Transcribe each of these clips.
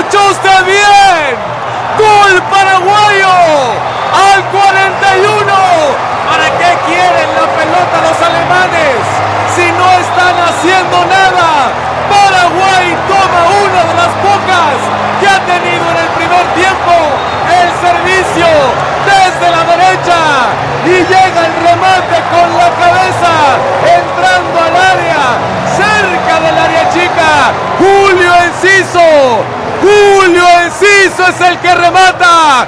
escuchó usted bien. Gol paraguayo al 41. ¿Para qué quieren la pelota los alemanes si no están haciendo nada? Paraguay toma una de las pocas que ha tenido en el primer tiempo. El servicio desde la derecha y llega el remate con la cabeza entrando al área, cerca del área chica. Julio Enciso es el que remata.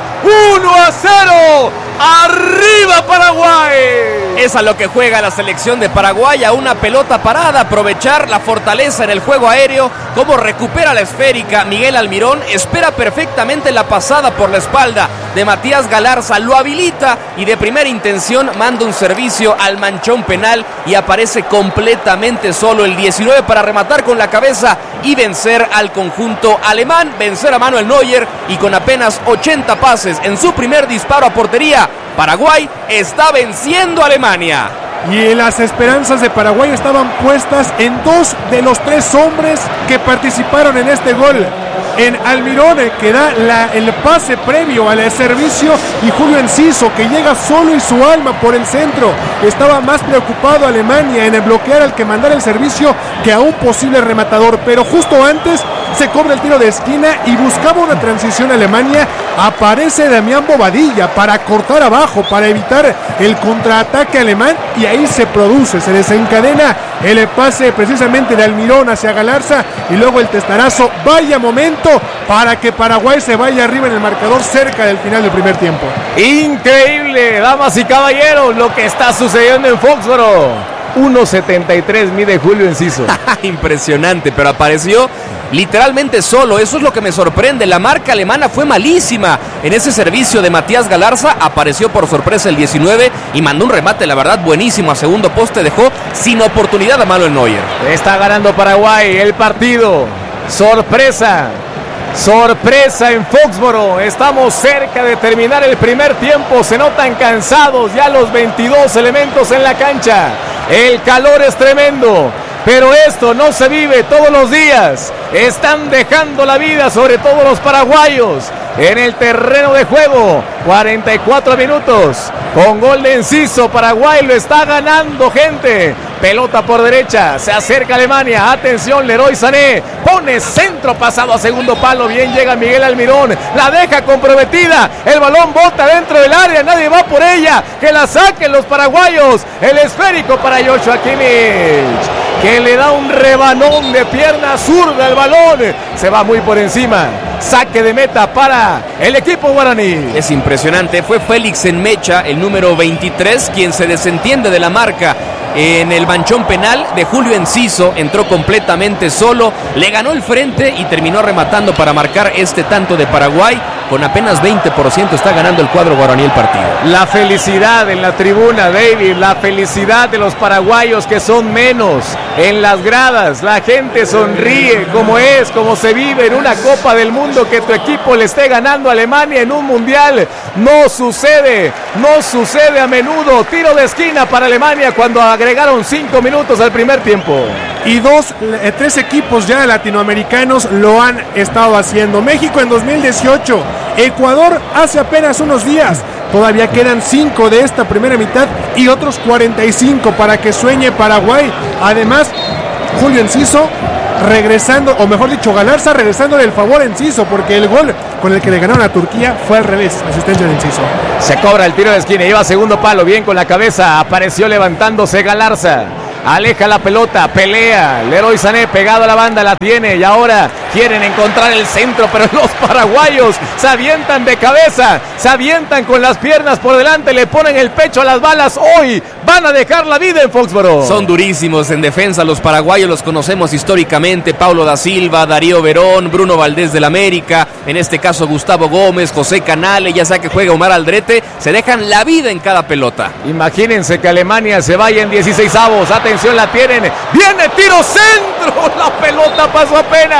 1-0. ¡Arriba Paraguay! Es a lo que juega la selección de Paraguay, a una pelota parada, aprovechar la fortaleza en el juego aéreo, cómo recupera la esférica Miguel Almirón, espera perfectamente la pasada por la espalda de Matías Galarza, lo habilita y de primera intención manda un servicio al manchón penal y aparece completamente solo el 19 para rematar con la cabeza y vencer al conjunto alemán, vencer a Manuel Neuer, y con apenas 80 pases en su primer disparo a portería, Paraguay está venciendo a Alemania. Y las esperanzas de Paraguay estaban puestas en dos de los tres hombres que participaron en este gol. En Almirón, que da el pase previo al servicio, y Julio Enciso, que llega solo y su alma por el centro. Estaba más preocupado Alemania en bloquear al que mandara el servicio que a un posible rematador, pero justo antes se cobra el tiro de esquina y buscaba una transición Alemania. Aparece Damián Bobadilla para cortar abajo, para evitar el contraataque alemán, y ahí se desencadena el pase precisamente de Almirón hacia Galarza, y luego el testarazo. Vaya momento para que Paraguay se vaya arriba en el marcador cerca del final del primer tiempo. Increíble, damas y caballeros, lo que está sucediendo en Foxboro. 1.73 mide Julio Enciso. Impresionante, pero apareció literalmente solo. Eso es lo que me sorprende. La marca alemana fue malísima en ese servicio de Matías Galarza. Apareció por sorpresa el 19 y mandó un remate, la verdad, buenísimo a segundo poste. Dejó sin oportunidad a Manuel Neuer. Está ganando Paraguay el partido. Sorpresa en Foxboro. Estamos cerca de terminar el primer tiempo. Se notan cansados ya los 22 elementos en la cancha. El calor es tremendo, pero esto no se vive todos los días. Están dejando la vida, sobre todo los paraguayos, en el terreno de juego. 44 minutos con gol de Enciso. Paraguay lo está ganando, gente. Pelota por derecha, se acerca Alemania. Atención, Leroy Sané pone centro pasado a segundo palo. Bien llega Miguel Almirón, la deja comprometida. El balón bota dentro del área, nadie va por ella. Que la saquen los paraguayos. El esférico para Joshua Kimmich, que le da un rebanón de pierna zurda al balón. Se va muy por encima. Saque de meta para el equipo guaraní. Es impresionante. Fue Félix Enmecha, el número 23, quien se desentiende de la marca en el manchón penal de Julio Enciso. Entró completamente solo, le ganó el frente y terminó rematando para marcar este tanto de Paraguay. Con apenas 20% está ganando el cuadro guaraní el partido. La felicidad en la tribuna, David, la felicidad de los paraguayos, que son menos en las gradas. La gente sonríe, como se vive en una Copa del Mundo. Que tu equipo le esté ganando a Alemania en un mundial no sucede a menudo. Tiro de esquina para Alemania cuando agregaron 5 minutos al primer tiempo. Y tres equipos ya latinoamericanos lo han estado haciendo. México en 2018, Ecuador hace apenas unos días. Todavía quedan 5 de esta primera mitad y otros 45 para que sueñe Paraguay. Además, Julio Enciso regresando, o mejor dicho, Galarza regresándole el favor a Enciso, porque el gol con el que le ganaron a Turquía fue al revés, asistencia de Enciso. Se cobra el tiro de esquina, lleva segundo palo, bien con la cabeza, apareció levantándose Galarza. Aleja la pelota, pelea, Leroy Sané pegado a la banda, la tiene, y ahora quieren encontrar el centro, pero los paraguayos se avientan de cabeza, se avientan con las piernas por delante, le ponen el pecho a las balas. Hoy van a dejar la vida en Foxboro. Son durísimos en defensa los paraguayos, los conocemos históricamente. Paulo da Silva, Darío Verón, Bruno Valdés del América, en este caso Gustavo Gómez, José Canale, ya sea que juegue Omar Aldrete, se dejan la vida en cada pelota. Imagínense que Alemania se vaya en 16avos. Atención, la tienen, viene tiro centro, la pelota pasó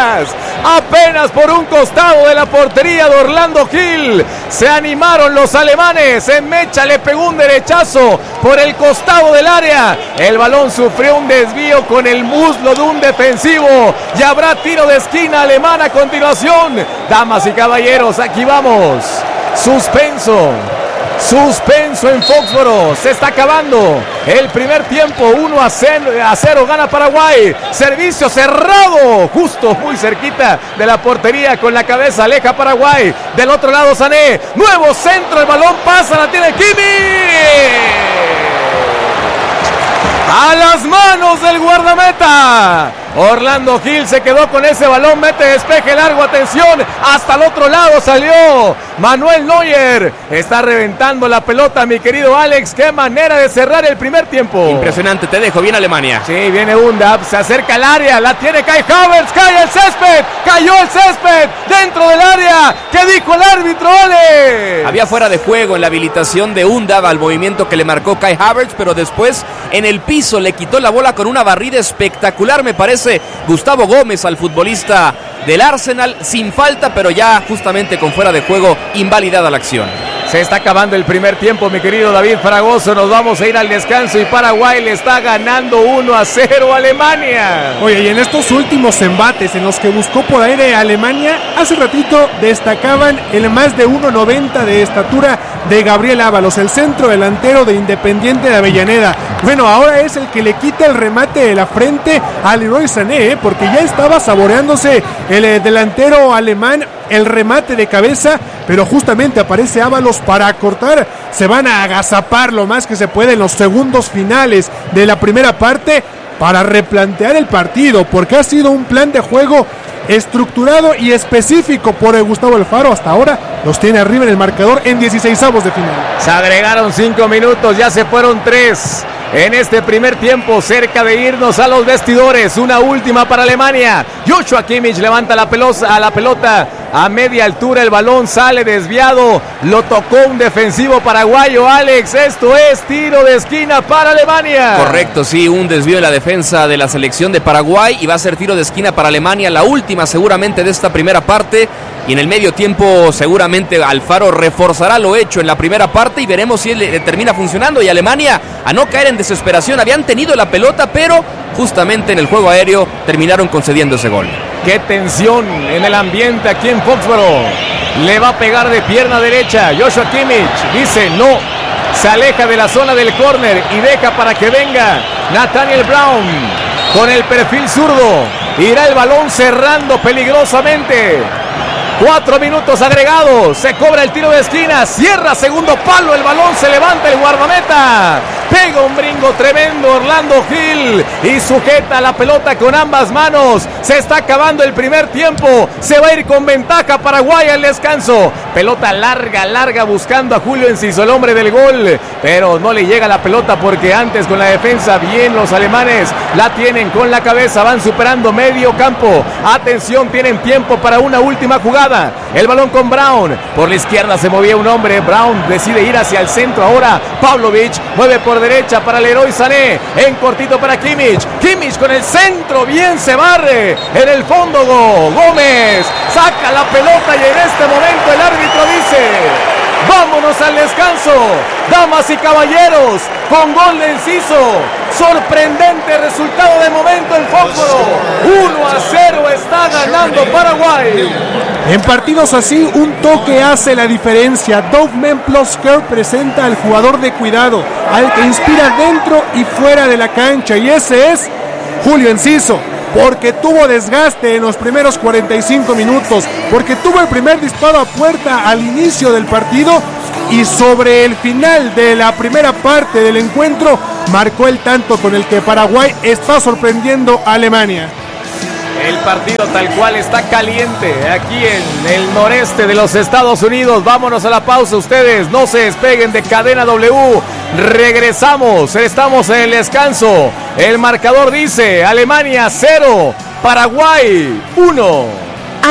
apenas por un costado de la portería de Orlando Gil. Se animaron los alemanes, Enmecha le pegó un derechazo, por el costado del área. El balón sufrió un desvío con el muslo de un defensivo y habrá tiro de esquina alemán a continuación. Damas y caballeros, aquí vamos. Suspenso en Foxboro. Se está acabando el primer tiempo. 1-0 gana Paraguay. Servicio cerrado, justo muy cerquita de la portería, con la cabeza aleja Paraguay. Del otro lado Sané, nuevo centro, el balón pasa, la tiene Kimmich. A las manos del guardameta. Orlando Gil se quedó con ese balón, mete despeje largo, atención, hasta el otro lado salió Manuel Neuer. Está reventando la pelota, mi querido Alex. Qué manera de cerrar el primer tiempo. Impresionante, te dejo, bien Alemania. Sí, viene Undab, se acerca al área, la tiene Kai Havertz, cae el césped, cayó el césped, dentro del área. ¿Qué dijo el árbitro, Alex? Había fuera de juego en la habilitación de Undab al movimiento que le marcó Kai Havertz, pero después en el piso le quitó la bola con una barrida espectacular, me parece, Gustavo Gómez, al futbolista del Arsenal, sin falta, pero ya justamente con fuera de juego, invalidada la acción. Se está acabando el primer tiempo, mi querido David Fragoso. Nos vamos a ir al descanso y Paraguay le está ganando 1-0 a Alemania. Oye, y en estos últimos embates en los que buscó por aire Alemania, hace ratito destacaban el más de 1.90 de estatura de Gabriel Ábalos, el centro delantero de Independiente de Avellaneda. Bueno, ahora es el que le quita el remate de la frente a Leroy Sané, porque ya estaba saboreándose el delantero alemán el remate de cabeza, pero justamente aparece Ábalos para acortar. Se van a agazapar lo más que se puede en los segundos finales de la primera parte para replantear el partido, porque ha sido un plan de juego estructurado y específico por Gustavo Alfaro. Hasta ahora los tiene arriba en el marcador en 16avos de final. Se agregaron 5 minutos, ya se fueron 3 en este primer tiempo, cerca de irnos a los vestidores. Una última para Alemania. Joshua Kimmich levanta la pelota a media altura, el balón sale desviado, lo tocó un defensivo paraguayo. Alex, esto es tiro de esquina para Alemania. Correcto, sí, un desvío de la defensa de la selección de Paraguay y va a ser tiro de esquina para Alemania, la última seguramente de esta primera parte. Y en el medio tiempo seguramente Alfaro reforzará lo hecho en la primera parte y veremos si le termina funcionando. Y Alemania, a no caer en desesperación, habían tenido la pelota, pero justamente en el juego aéreo terminaron concediendo ese gol. Qué tensión en el ambiente aquí en Foxboro. Le va a pegar de pierna derecha. Joshua Kimmich dice no. Se aleja de la zona del córner y deja para que venga Nathaniel Brown con el perfil zurdo. Irá el balón cerrando peligrosamente. 4 minutos agregados, se cobra el tiro de esquina, cierra segundo palo, el balón se levanta, el guardameta pega un brinco tremendo Orlando Gil y sujeta la pelota con ambas manos. Se está acabando el primer tiempo, se va a ir con ventaja Paraguay al descanso. Pelota larga buscando a Julio Enciso, el hombre del gol, pero no le llega la pelota porque antes con la defensa bien los alemanes la tienen con la cabeza, van superando medio campo. Atención, tienen tiempo para una última jugada. El balón con Brown, por la izquierda se movía un hombre, Brown decide ir hacia el centro ahora. Pavlovic mueve por derecha para Leroy Sané, en cortito para Kimmich con el centro, bien se barre en el fondo. Gómez saca la pelota y en este momento el árbitro dice vámonos al descanso, damas y caballeros, con gol de Enciso. Sorprendente resultado de momento en Foxboro. 1-0 está ganando Paraguay. En partidos así, un toque hace la diferencia. Dove Plosker presenta al jugador de cuidado, al que inspira dentro y fuera de la cancha, y ese es Julio Enciso, porque tuvo desgaste en los primeros 45 minutos, porque tuvo el primer disparo a puerta al inicio del partido y sobre el final de la primera parte del encuentro marcó el tanto con el que Paraguay está sorprendiendo a Alemania. El partido tal cual está caliente aquí en el noreste de los Estados Unidos. Vámonos a la pausa, ustedes no se despeguen de Cadena W. Regresamos, estamos en el descanso. El marcador dice Alemania 0, Paraguay 1.